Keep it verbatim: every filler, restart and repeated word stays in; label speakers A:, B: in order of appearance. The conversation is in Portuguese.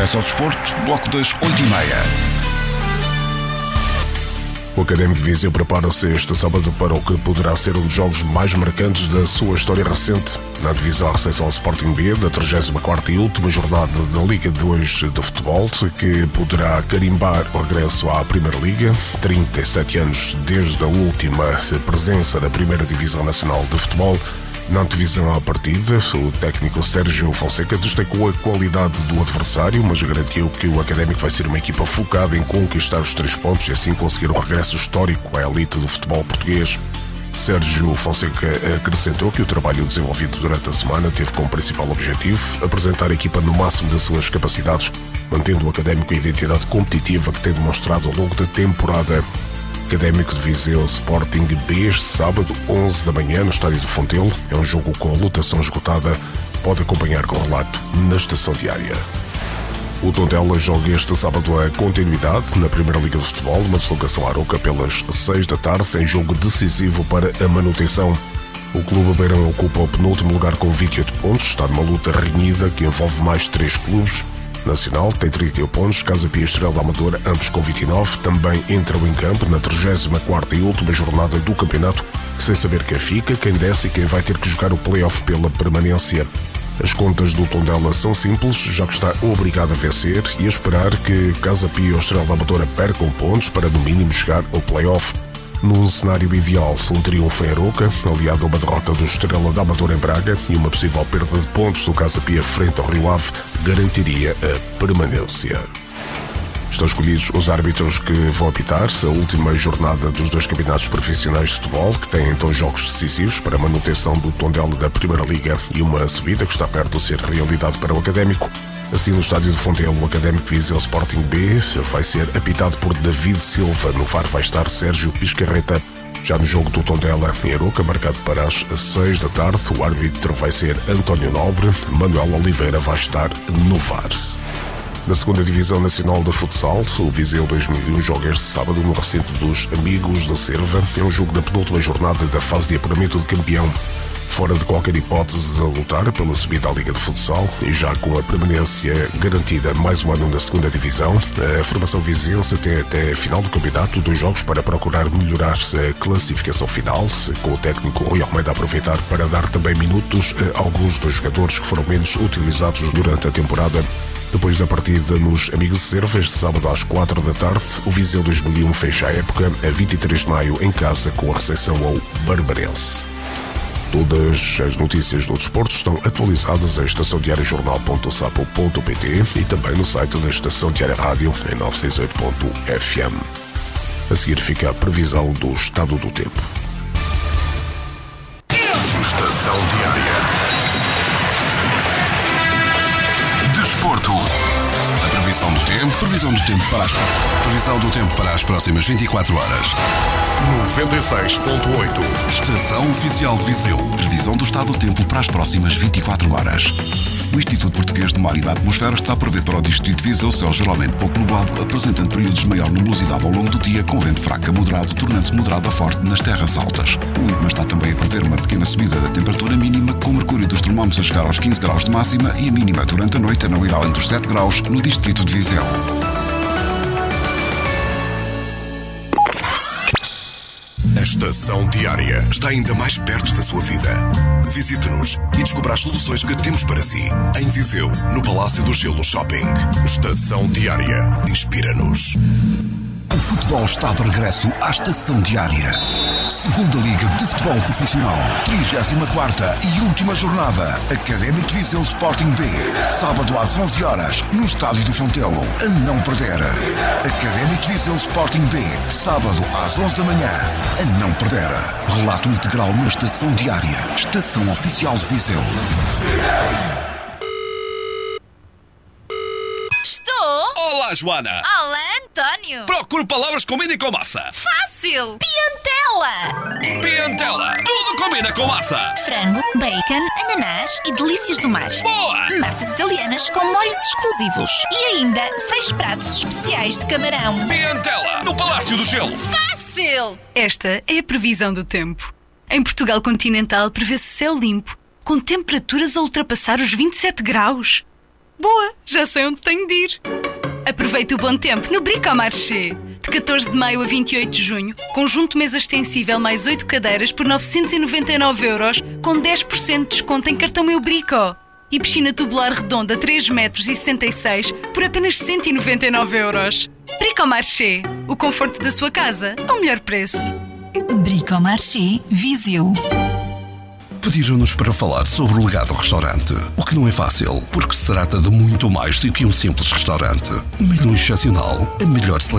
A: Regresso ao desporto, bloco das oito e meia.
B: O Académico de Viseu prepara-se este sábado para o que poderá ser um dos jogos mais marcantes da sua história recente. Na divisão a recepção ao Sporting B, da trigésima quarta e última jornada da Liga dois de Futebol, que poderá carimbar o regresso à Primeira Liga. trinta e sete anos desde a última presença da Primeira Divisão Nacional de Futebol. Na antevisão à partida, o técnico Sérgio Fonseca destacou a qualidade do adversário, mas garantiu que o Académico vai ser uma equipa focada em conquistar os três pontos e assim conseguir um regresso histórico à elite do futebol português. Sérgio Fonseca acrescentou que o trabalho desenvolvido durante a semana teve como principal objetivo apresentar a equipa no máximo das suas capacidades, mantendo o Académico a identidade competitiva que tem demonstrado ao longo da temporada. Académico de Viseu Sporting B, este sábado, onze da manhã, no Estádio do Fontelo. É um jogo com a lotação esgotada. Pode acompanhar com o relato na estação diária. O Tondela joga este sábado a continuidade na Primeira Liga de Futebol, uma deslocação à Arouca pelas seis da tarde, em jogo decisivo para a manutenção. O Clube Beirão ocupa o penúltimo lugar com vinte e oito pontos, está numa luta renhida que envolve mais três clubes. Nacional tem trinta e um pontos, Casa Pia e Estrela da Amadora, ambos com vinte e nove, também entram em campo na trigésima quarta e última jornada do campeonato, sem saber quem fica, quem desce e quem vai ter que jogar o play-off pela permanência. As contas do Tondela são simples, já que está obrigado a vencer e a esperar que Casa Pia ou Estrela da Amadora percam pontos para no mínimo chegar ao play-off. Num cenário ideal, um triunfo em Arouca, aliado a uma derrota do Estrela da Amadora em Braga e uma possível perda de pontos do Casa Pia frente ao Rio Ave, garantiria a permanência. Estão escolhidos os árbitros que vão apitar a última jornada dos dois campeonatos profissionais de futebol, que têm então jogos decisivos para a manutenção do Tondela da Primeira Liga e uma subida que está perto de ser realidade para o Académico. Assim, no Estádio do Fontelo, o Académico Viseu Sporting B vai ser apitado por David Silva. No V A R vai estar Sérgio Piscarreta. Já no jogo do Tondela, em Arouca, marcado para as seis da tarde, o árbitro vai ser António Nobre. Manuel Oliveira vai estar no V A R. Na segunda Divisão Nacional de Futsal, o Viseu dois mil e um joga este sábado no recinto dos Amigos da Cerva. É um jogo da penúltima jornada da fase de apuramento de campeão. Fora de qualquer hipótese de lutar pela subida à Liga de Futsal e já com a permanência garantida mais um ano na segunda Divisão, a formação viziense tem até a final do campeonato dois jogos para procurar melhorar a classificação final, com o técnico Rui Almeida a aproveitar para dar também minutos a alguns dos jogadores que foram menos utilizados durante a temporada. Depois da partida nos Amigos de Cerva, este sábado às quatro da tarde, o Viseu dois mil e um fecha a época a vinte e três de maio em casa com a recepção ao Barbarense. Todas as notícias do desporto estão atualizadas em estação diária jornal ponto sapo ponto pt e também no site da Estação Diária Rádio em novecentos e sessenta e oito ponto f m. A seguir fica a previsão do estado do tempo.
C: Estação Diária. Desporto.
A: A previsão do tempo, previsão do tempo para as, previsão do tempo para as próximas vinte e quatro horas.
C: noventa e seis ponto oito.
A: Estação Oficial de Viseu. Previsão do estado do tempo para as próximas vinte e quatro horas. O Instituto Português de Mar e da Atmosfera está a prever para o Distrito de Viseu céu geralmente pouco nublado, apresentando períodos de maior nebulosidade ao longo do dia, com vento fraco a moderado, tornando-se moderado a forte nas terras altas. O IPMA está também a prever uma pequena subida da temperatura mínima, com o mercúrio dos termómetros a chegar aos quinze graus de máxima e a mínima durante a noite a não ir além dos sete graus no Distrito de Viseu.
C: A Estação Diária está ainda mais perto da sua vida. Visite-nos e descubra as soluções que temos para si. Em Viseu, no Palácio do Gelo Shopping. Estação Diária. Inspira-nos.
A: O futebol está de regresso à Estação Diária. Segunda Liga de Futebol Profissional, trigésima quarta e última jornada. Académico de Viseu Sporting B, sábado às onze horas, no Estádio do Fontelo. A não perder. Académico de Viseu Sporting B, sábado às onze da manhã. A não perder. Relato integral na Estação Diária. Estação Oficial de Viseu.
D: Estou?
E: Olá, Joana!
D: Olá, António!
E: Procuro palavras que combinem com massa.
D: Fácil! Piantela!
E: Piantela! Tudo combina com massa!
D: Frango, bacon, ananás e delícias do mar.
E: Boa!
D: Massas italianas com molhos exclusivos. E ainda seis pratos especiais de camarão.
E: Piantela! No Palácio do Gelo!
D: Fácil!
F: Esta é a previsão do tempo. Em Portugal continental prevê-se céu limpo, com temperaturas a ultrapassar os vinte e sete graus. Boa, já sei onde tenho de ir. Aproveite o bom tempo no Bricomarché. De catorze de maio a vinte e oito de junho, conjunto mesa extensível mais oito cadeiras por novecentos e noventa e nove euros, com dez por cento de desconto em cartão Meu Brico. E piscina tubular redonda três metros e sessenta e seis por apenas cento e noventa e nove euros. Bricomarché, o conforto da sua casa ao melhor preço.
D: Bricomarché Viseu.
A: Pediram-nos para falar sobre o legado restaurante, o que não é fácil, porque se trata de muito mais do que um simples restaurante. Menu excepcional, a melhor seleção